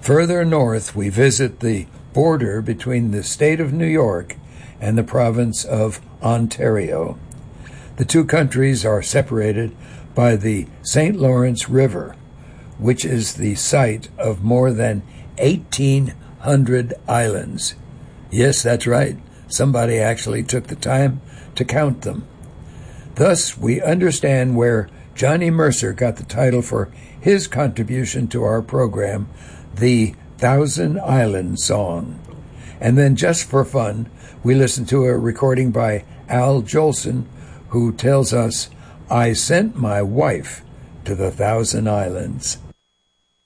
Further north, we visit the border between the state of New York and the province of Ontario. The two countries are separated by the St. Lawrence River, which is the site of more than 1,800 islands. Yes, that's right. Somebody actually took the time to count them. Thus, we understand where Johnny Mercer got the title for his contribution to our program, the Thousand Island Song. And then, just for fun, we listen to a recording by Al Jolson, who tells us, "I sent my wife to the Thousand Islands."